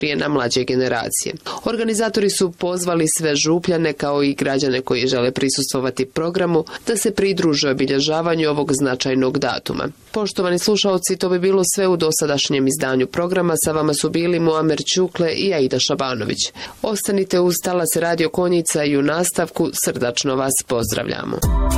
na mlađe generacije. Organizatori su pozvali sve Župljane kao i građane koji žele prisustvovati programu da se pridruže obilježavanju ovog značajnog datuma. Poštovani slušalci, to bi bilo sve u dosadašnjem izdanju programa. Sa vama su bili Muamer Ćukle i Aida Šabanović. Ostanite uz talas Radio Konjica i u nastavku srdačno vas pozdravljamo.